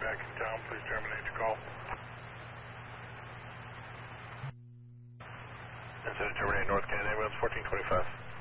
back in town. Please terminate your call. Instead of terminating North Canada Ambulance 1425.